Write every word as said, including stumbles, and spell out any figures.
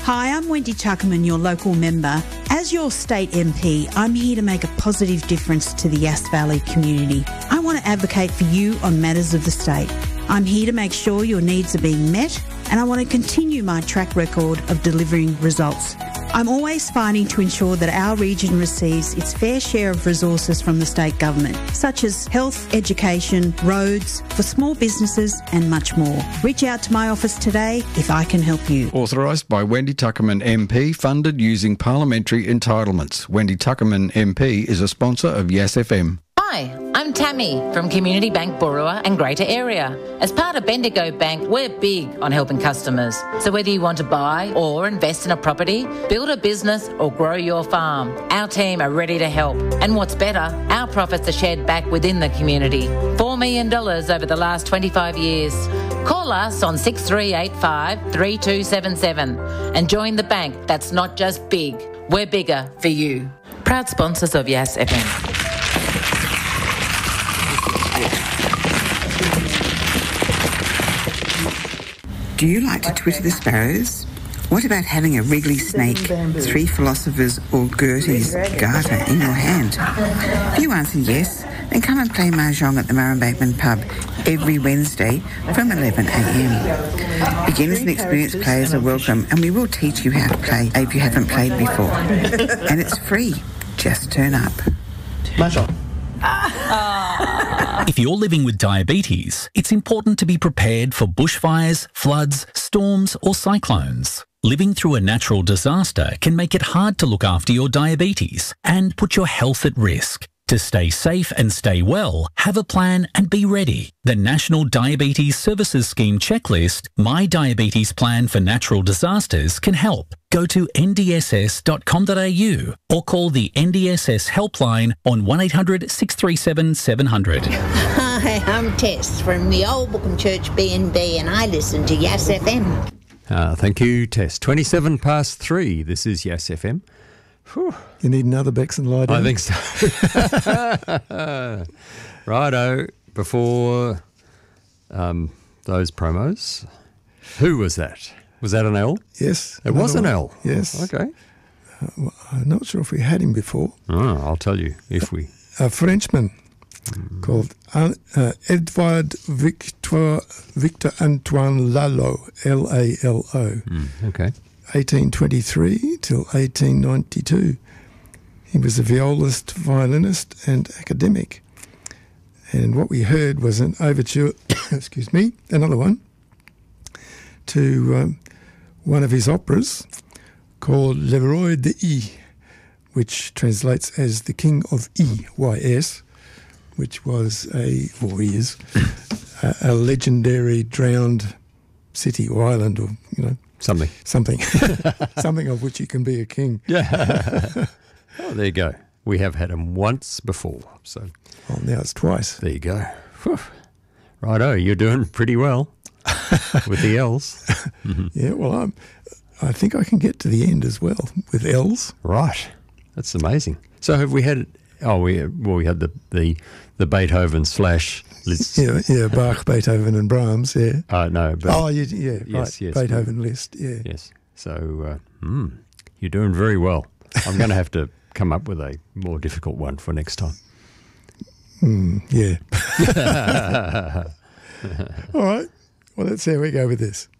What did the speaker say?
Hi, I'm Wendy Tuckerman, your local member. As your state M P, I'm here to make a positive difference to the Yass Valley community. I want to advocate for you on matters of the state. I'm here to make sure your needs are being met, and I want to continue my track record of delivering results. I'm always fighting to ensure that our region receives its fair share of resources from the state government, such as health, education, roads, for small businesses and much more. Reach out to my office today if I can help you. Authorised by Wendy Tuckerman M P, funded using parliamentary entitlements. Wendy Tuckerman M P is a sponsor of Yass F M. Hi, I'm Tammy from Community Bank Boorowa and Greater Area. As part of Bendigo Bank, we're big on helping customers. So whether you want to buy or invest in a property, build a business or grow your farm, our team are ready to help. And what's better, our profits are shared back within the community. four million dollars over the last twenty-five years. Call us on six three eight five, three two seven seven and join the bank that's not just big, we're bigger for you. Proud sponsors of Yass F M. Do you like to Twitter the sparrows? What about having a wriggly snake, three philosophers or Goethe's garter in your hand? If you answer yes, then come and play Mahjong at the Murrumbateman pub every Wednesday from eleven a m. Beginners and experienced players are welcome, and we will teach you how to play if you haven't played before. And it's free. Just turn up. Mahjong. If you're living with diabetes, it's important to be prepared for bushfires, floods, storms or cyclones. Living through a natural disaster can make it hard to look after your diabetes and put your health at risk. To stay safe and stay well, have a plan and be ready. The National Diabetes Services Scheme checklist, My Diabetes Plan for Natural Disasters, can help. Go to n d s s dot com dot a u or call the N D S S helpline on one eight hundred, six three seven, seven hundred. Hi, I'm Tess from the Old Bookham Church B and B and I listen to Yass F M. Uh, thank you, Tess. twenty-seven past three. This is Yass F M. Whew. You need another Bex and lie down? I think so. Righto. Before um, those promos, who was that? Was that an L? Yes. It was an one. L? Yes. Okay. Uh, well, I'm not sure if we had him before. Oh, I'll tell you if we... A Frenchman mm. called uh, uh, Edouard Victor, Victor Antoine Lalo, L A L O. Mm, okay. eighteen twenty-three till eighteen ninety-two. He was a violist, violinist and academic. And what we heard was an overture, excuse me, another one, to um, one of his operas called Le Roi de I, which translates as the King of I, Y S, which was a, or is, a, a legendary drowned city or island or, you know, Something. Something. Something of which you can be a king. Yeah. Oh, there you go. We have had him once before. So. Well, now it's twice. There you go. Whew. Righto, you're doing pretty well with the L's. Mm-hmm. Yeah, well, I'm, I think I can get to the end as well with L's. Right. That's amazing. So have we had, oh, we well, we had the, the, the Beethoven slash... List. Yeah, yeah, Bach, Beethoven and Brahms, yeah. Uh, no, but... Oh, you, yeah, yes, right, yes, Beethoven list, yeah. Yes. So, uh, mm, you're doing very well. I'm going to have to come up with a more difficult one for next time. Mm, yeah. All right. Well, let's see how we go with this.